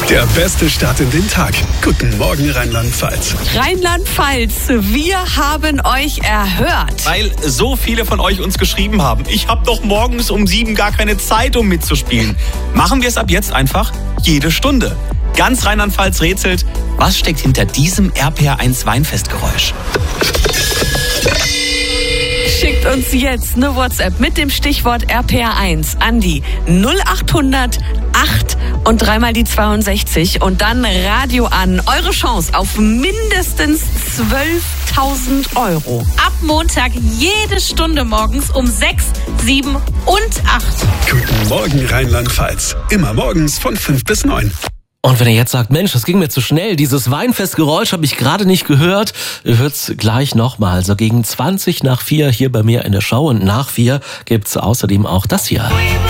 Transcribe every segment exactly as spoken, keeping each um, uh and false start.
Der beste Start in den Tag. Guten Morgen, Rheinland-Pfalz. Rheinland-Pfalz, wir haben euch erhört. Weil so viele von euch uns geschrieben haben, ich habe doch morgens um sieben gar keine Zeit, um mitzuspielen. Machen wir es ab jetzt einfach jede Stunde. Ganz Rheinland-Pfalz rätselt, was steckt hinter diesem R P R eins Weinfestgeräusch? Schickt uns jetzt eine WhatsApp mit dem Stichwort R P R eins an die null achthundert acht und dreimal die zweiundsechzig und dann Radio an. Eure Chance auf mindestens zwölftausend Euro. Ab Montag jede Stunde morgens um sechs, sieben und acht. Guten Morgen, Rheinland-Pfalz. Immer morgens von fünf bis neun. Und wenn ihr jetzt sagt, Mensch, das ging mir zu schnell, dieses Weinfestgeräusch habe ich gerade nicht gehört, ihr hört's gleich nochmal. So gegen zwanzig nach vier hier bei mir in der Show und nach vier gibt's außerdem auch das hier.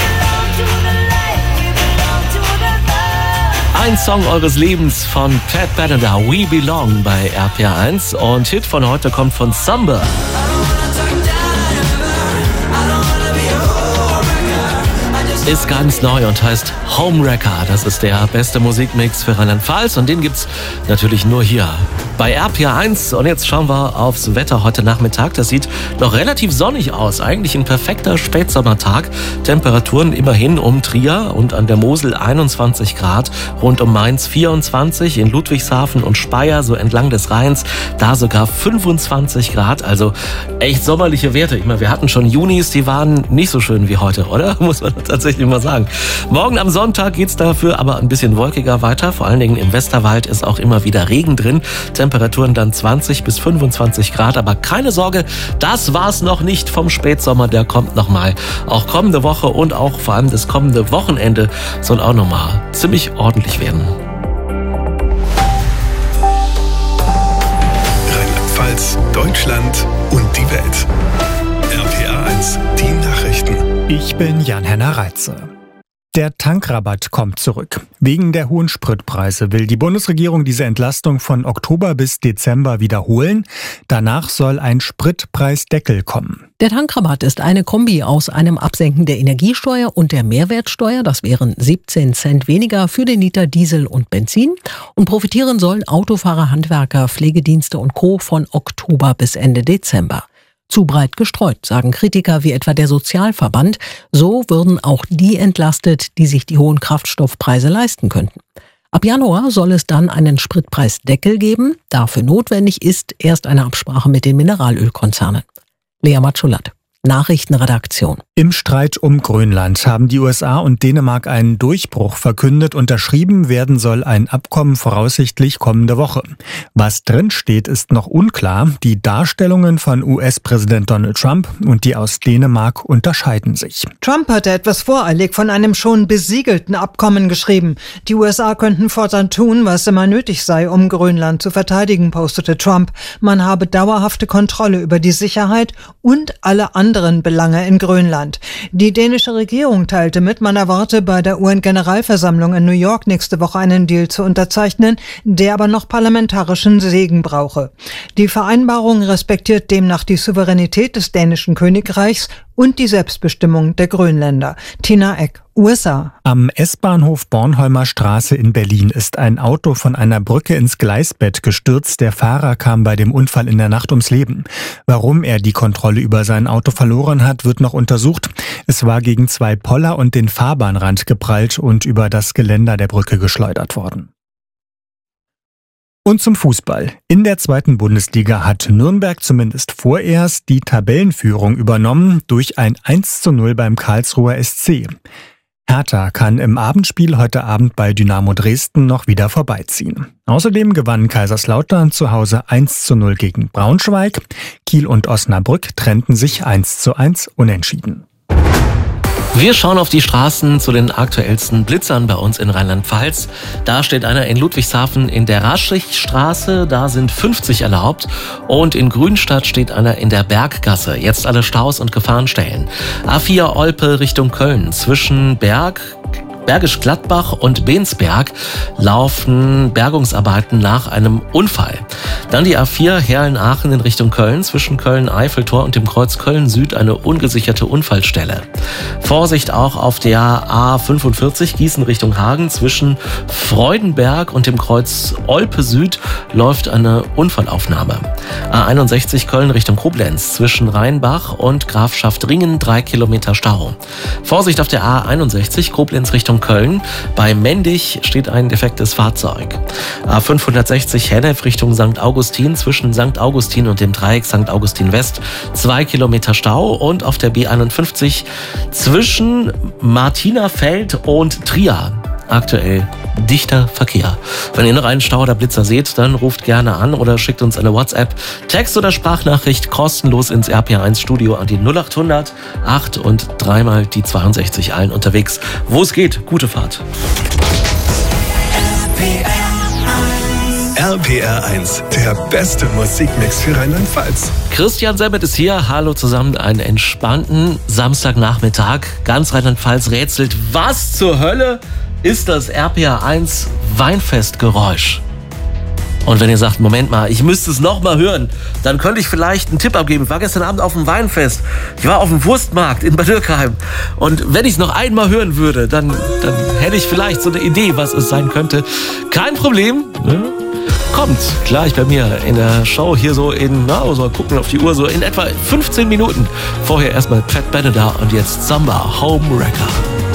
Ein Song eures Lebens von Pat Benatar, We Belong bei R P R eins und Hit von heute kommt von Samba. Ist ganz neu und heißt Homewrecker. Das ist der beste Musikmix für Rheinland-Pfalz und den gibt's natürlich nur hier bei R P R eins. Und jetzt schauen wir aufs Wetter heute Nachmittag. Das sieht noch relativ sonnig aus. Eigentlich ein perfekter Spätsommertag. Temperaturen immerhin um Trier und an der Mosel einundzwanzig Grad, rund um Mainz vierundzwanzig, in Ludwigshafen und Speyer, so entlang des Rheins, da sogar fünfundzwanzig Grad. Also echt sommerliche Werte. Ich meine, wir hatten schon Junis, die waren nicht so schön wie heute, oder? Muss man tatsächlich mal sagen. Morgen am Sonntag geht's dafür aber ein bisschen wolkiger weiter. Vor allen Dingen im Westerwald ist auch immer wieder Regen drin. Temperaturen dann zwanzig bis fünfundzwanzig Grad. Aber keine Sorge, das war's noch nicht vom Spätsommer. Der kommt nochmal. Auch kommende Woche und auch vor allem das kommende Wochenende soll auch nochmal ziemlich ordentlich werden. Rheinland-Pfalz, Deutschland und die Welt. R P R eins, die Nachrichten. Ich bin Jan-Henner Reitze. Der Tankrabatt kommt zurück. Wegen der hohen Spritpreise will die Bundesregierung diese Entlastung von Oktober bis Dezember wiederholen. Danach soll ein Spritpreisdeckel kommen. Der Tankrabatt ist eine Kombi aus einem Absenken der Energiesteuer und der Mehrwertsteuer. Das wären siebzehn Cent weniger für den Liter Diesel und Benzin. Und profitieren sollen Autofahrer, Handwerker, Pflegedienste und Co. von Oktober bis Ende Dezember. Zu breit gestreut, sagen Kritiker wie etwa der Sozialverband. So würden auch die entlastet, die sich die hohen Kraftstoffpreise leisten könnten. Ab Januar soll es dann einen Spritpreisdeckel geben. Dafür notwendig ist erst eine Absprache mit den Mineralölkonzernen. Lea Matschulat, Nachrichtenredaktion. Im Streit um Grönland haben die U S A und Dänemark einen Durchbruch verkündet. Unterschrieben werden soll ein Abkommen voraussichtlich kommende Woche. Was drinsteht, ist noch unklar. Die Darstellungen von U S-Präsident Donald Trump und die aus Dänemark unterscheiden sich. Trump hatte etwas voreilig von einem schon besiegelten Abkommen geschrieben. Die U S A könnten fortan tun, was immer nötig sei, um Grönland zu verteidigen, postete Trump. Man habe dauerhafte Kontrolle über die Sicherheit und alle anderen Belange in Grönland. Die dänische Regierung teilte mit, man erwarte bei der U N-Generalversammlung in New York nächste Woche einen Deal zu unterzeichnen, der aber noch parlamentarischen Segen brauche. Die Vereinbarung respektiert demnach die Souveränität des dänischen Königreichs und die Selbstbestimmung der Grönländer. Tina Eck, U S A. Am S-Bahnhof Bornholmer Straße in Berlin ist ein Auto von einer Brücke ins Gleisbett gestürzt. Der Fahrer kam bei dem Unfall in der Nacht ums Leben. Warum er die Kontrolle über sein Auto verloren hat, wird noch untersucht. Es war gegen zwei Poller und den Fahrbahnrand geprallt und über das Geländer der Brücke geschleudert worden. Und zum Fußball. In der zweiten Bundesliga hat Nürnberg zumindest vorerst die Tabellenführung übernommen durch ein eins zu null beim Karlsruher S C. Hertha kann im Abendspiel heute Abend bei Dynamo Dresden noch wieder vorbeiziehen. Außerdem gewann Kaiserslautern zu Hause eins zu null gegen Braunschweig. Kiel und Osnabrück trennten sich eins zu eins unentschieden. Wir schauen auf die Straßen zu den aktuellsten Blitzern bei uns in Rheinland-Pfalz. Da steht einer in Ludwigshafen in der Raschigstraße, da sind fünfzig erlaubt. Und in Grünstadt steht einer in der Berggasse. Jetzt alle Staus und Gefahrenstellen. A vier Olpe Richtung Köln zwischen Berg Bergisch Gladbach und Bensberg laufen Bergungsarbeiten nach einem Unfall. Dann die A vier Herlen-Aachen in Richtung Köln, zwischen Köln-Eiffeltor und dem Kreuz Köln-Süd eine ungesicherte Unfallstelle. Vorsicht auch auf der A fünfundvierzig Gießen Richtung Hagen, zwischen Freudenberg und dem Kreuz Olpe Süd läuft eine Unfallaufnahme. A einundsechzig Köln Richtung Koblenz, zwischen Rheinbach und Grafschaft Ringen drei Kilometer Stau. Vorsicht auf der A einundsechzig Koblenz Richtung Köln. Bei Mendig steht ein defektes Fahrzeug. A fünfhundertsechzig Hennef Richtung Sankt Augustin, zwischen Sankt Augustin und dem Dreieck Sankt Augustin West zwei Kilometer Stau. Und auf der B einundfünfzig zwischen Martinafeld und Trier aktuell dichter Verkehr. Wenn ihr noch einen Stau oder Blitzer seht, dann ruft gerne an oder schickt uns eine WhatsApp, Text- oder Sprachnachricht kostenlos ins R P R eins Studio an die null acht hundert acht und dreimal die zweiundsechzig, allen unterwegs. Wo es geht, gute Fahrt. R P R eins, der beste Musikmix für Rheinland-Pfalz. Christian Semmert ist hier. Hallo zusammen, einen entspannten Samstagnachmittag. Ganz Rheinland-Pfalz rätselt, was zur Hölle ist das R P R eins Weinfestgeräusch? Und wenn ihr sagt, Moment mal, ich müsste es noch mal hören, dann könnte ich vielleicht einen Tipp abgeben. Ich war gestern Abend auf dem Weinfest. Ich war auf dem Wurstmarkt in Bad Dürkheim. Und wenn ich es noch einmal hören würde, dann, dann hätte ich vielleicht so eine Idee, was es sein könnte. Kein Problem. Ne? Kommt gleich bei mir in der Show hier so in, na, so gucken auf die Uhr, so in etwa fünfzehn Minuten. Vorher erstmal Pat Benatar und jetzt Samba Home Wrecker.